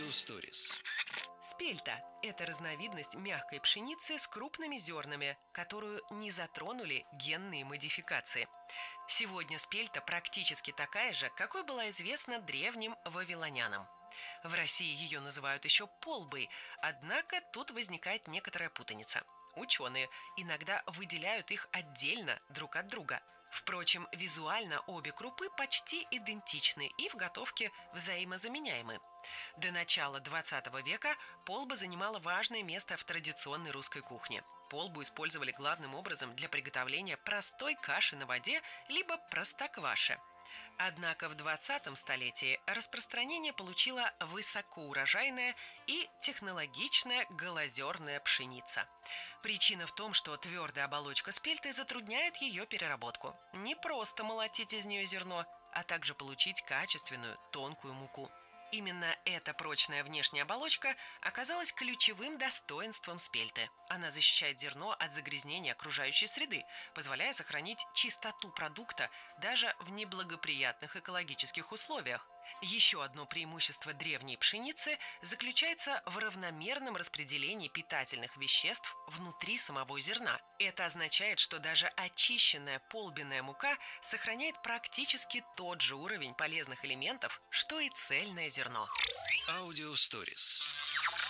Аудиосторис. Спельта – это разновидность мягкой пшеницы с крупными зернами, которую не затронули генные модификации. Сегодня спельта практически такая же, какой была известна древним вавилонянам. В России ее называют еще полбой, однако тут возникает некоторая путаница. Ученые иногда выделяют их отдельно друг от друга. Впрочем, визуально обе крупы почти идентичны и в готовке взаимозаменяемы. До начала 20 века полба занимала важное место в традиционной русской кухне. Полбу использовали главным образом для приготовления простой каши на воде либо простокваши. Однако в 20 столетии распространение получила высокоурожайная и технологичная голозерная пшеница. Причина в том, что твердая оболочка спельты затрудняет ее переработку. Не просто молотить из нее зерно, а также получить качественную тонкую муку. Именно эта прочная внешняя оболочка оказалась ключевым достоинством спельты. Она защищает зерно от загрязнения окружающей среды, позволяя сохранить чистоту продукта даже в неблагоприятных экологических условиях. Еще одно преимущество древней пшеницы заключается в равномерном распределении питательных веществ внутри самого зерна. Это означает, что даже очищенная полбенная мука сохраняет практически тот же уровень полезных элементов, что и цельное зерно. Аудиосторис.